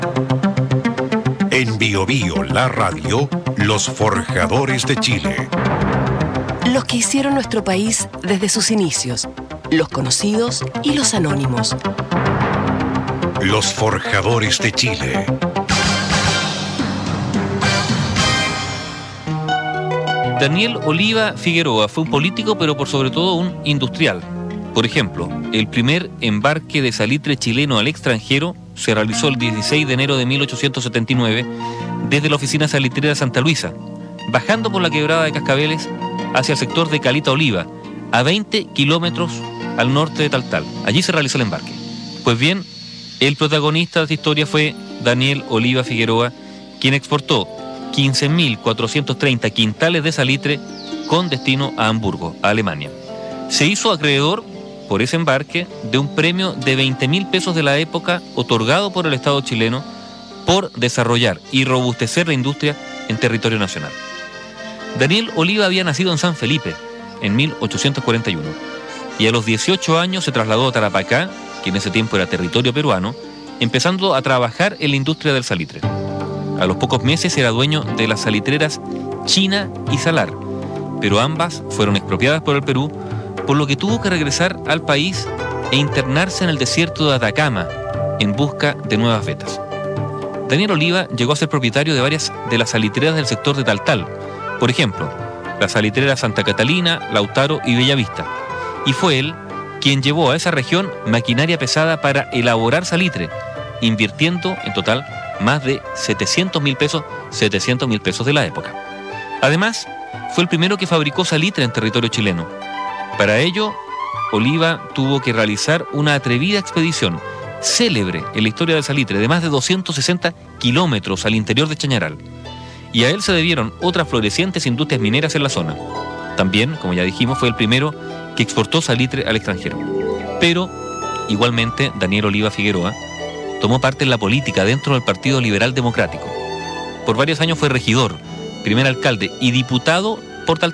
En Bio Bio, la radio, los forjadores de Chile. Los que hicieron nuestro país desde sus inicios, los conocidos y los anónimos. Los forjadores de Chile. Daniel Oliva Figueroa fue un político, pero por sobre todo un industrial. Por ejemplo, el primer embarque de salitre chileno al extranjero se realizó el 16 de enero de 1879 desde la oficina salitrera Santa Luisa, bajando por la quebrada de Cascabeles hacia el sector de Calita Oliva, a 20 kilómetros al norte de Taltal. Allí se realizó el embarque. Pues bien, el protagonista de esta historia fue Daniel Oliva Figueroa, quien exportó 15.430 quintales de salitre con destino a Hamburgo, a Alemania. Se hizo acreedor por ese embarque de un premio de 20.000 pesos de la época otorgado por el Estado chileno por desarrollar y robustecer la industria en territorio nacional. Daniel Oliva había nacido en San Felipe en 1841 y a los 18 años se trasladó a Tarapacá, que en ese tiempo era territorio peruano, empezando a trabajar en la industria del salitre. A los pocos meses era dueño de las salitreras China y Salar, pero ambas fueron expropiadas por el Perú, por lo que tuvo que regresar al país e internarse en el desierto de Atacama en busca de nuevas vetas. Daniel Oliva llegó a ser propietario de varias de las salitreras del sector de Taltal, por ejemplo, la salitrera Santa Catalina, Lautaro y Bellavista, y fue él quien llevó a esa región maquinaria pesada para elaborar salitre, invirtiendo en total más de 700.000 pesos de la época. Además, fue el primero que fabricó salitre en territorio chileno. Para ello, Oliva tuvo que realizar una atrevida expedición, célebre en la historia del salitre, de más de 260 kilómetros al interior de Chañaral. Y a él se debieron otras florecientes industrias mineras en la zona. También, como ya dijimos, fue el primero que exportó salitre al extranjero. Pero, igualmente, Daniel Oliva Figueroa tomó parte en la política dentro del Partido Liberal Democrático. Por varios años fue regidor, primer alcalde y diputado por Taltal.